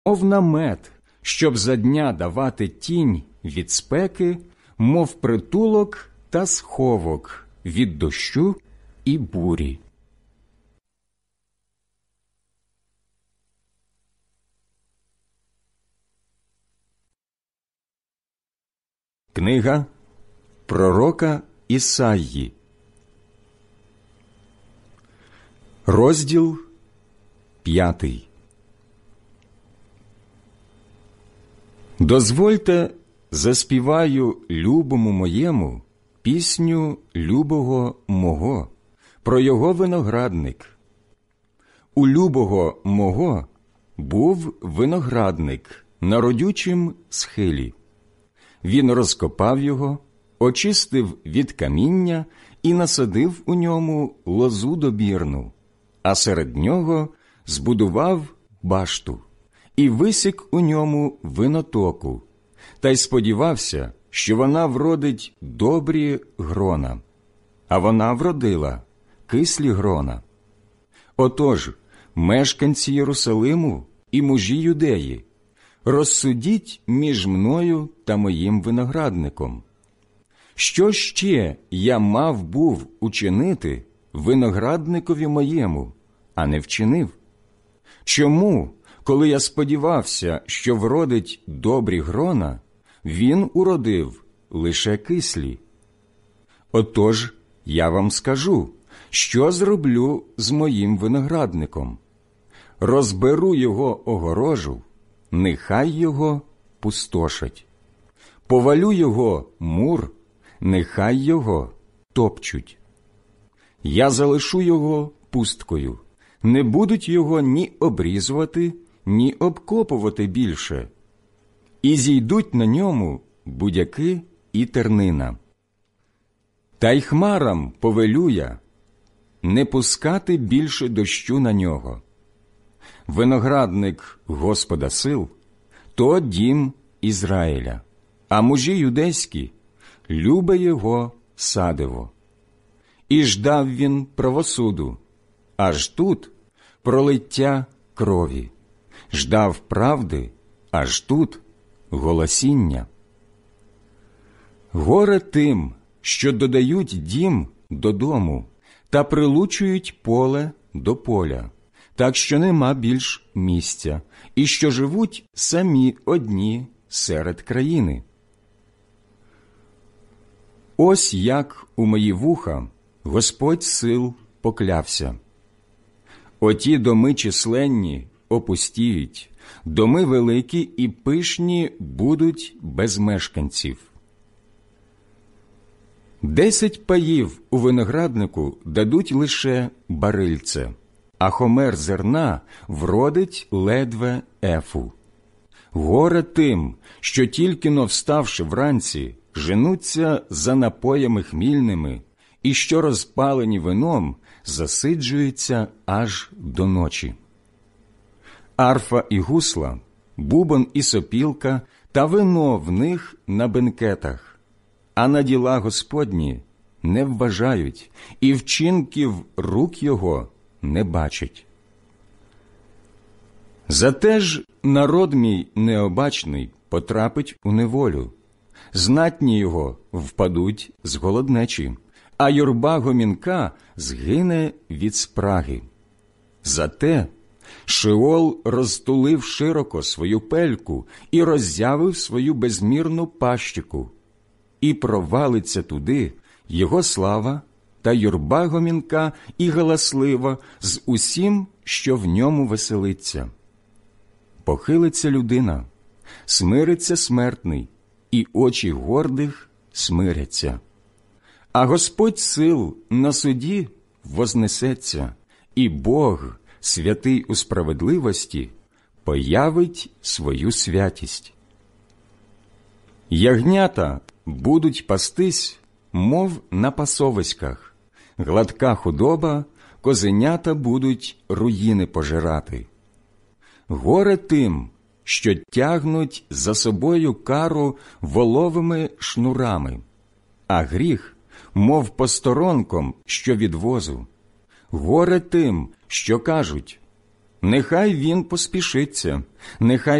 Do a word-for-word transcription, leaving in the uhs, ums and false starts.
мов намет, щоб за дня давати тінь від спеки, мов притулок та сховок від дощу і бурі. Книга пророка Ісаї, розділ п'ятий. Дозвольте, заспіваю любому моєму пісню любого мого про його виноградник. У любого мого був виноградник на родючім схилі. Він розкопав його, очистив від каміння і насадив у ньому лозу добірну, а серед нього збудував башту і висік у ньому винотоку, та й сподівався, що вона вродить добрі грона. А вона вродила кислі грона. Отож, мешканці Єрусалиму і мужі Юдеї, розсудіть між мною та моїм виноградником. Що ще я мав був учинити виноградникові моєму, а не вчинив? Чому, коли я сподівався, що вродить добрі грона, він уродив лише кислі? Отож, я вам скажу, що зроблю з моїм виноградником. Розберу його огорожу, нехай його пустошать. Повалю його мур, нехай його топчуть. Я залишу його пусткою, не будуть його ні обрізувати, ні обкопувати більше. І зійдуть на ньому будяки і тернина. Та й хмарам повелю я не пускати більше дощу на нього. Виноградник Господа сил – то дім Ізраїля, а мужі юдейські – любе його садиво. І ждав він правосуду, аж тут пролиття крові, ждав правди, аж тут голосіння. Горе тим, що додають дім до дому та прилучують поле до поля, так що нема більш місця, і що живуть самі одні серед країни. Ось як у мої вуха Господь сил поклявся. Оті доми численні опустіють, доми великі і пишні будуть без мешканців. Десять паїв у винограднику дадуть лише барильце, а хомер зерна вродить ледве ефу. Горе тим, що тільки-но вставши вранці, женуться за напоями хмільними, і що розпалені вином засиджуються аж до ночі. Арфа і гусла, бубон і сопілка, та вино в них на бенкетах, а на діла Господні не вважають, і вчинків рук його не бачать. Зате ж народ мій необачний потрапить у неволю, знатні його впадуть з голоднечі, а юрба гомінка згине від спраги. Зате Шеол розтулив широко свою пельку і роззявив свою безмірну пащику, і провалиться туди його слава та юрба гомінка і галаслива з усім, що в ньому веселиться. Похилиться людина, смириться смертний, і очі гордих смиряться. А Господь сил на суді вознесеться, і Бог, святий у справедливості, появить свою святість. Ягнята будуть пастись, мов на пасовиськах, гладка худоба, козенята будуть руїни пожирати. Горе тим, що тягнуть за собою кару воловими шнурами, а гріх, мов посторонком, що від возу. Горе тим, що кажуть: нехай він поспішиться, нехай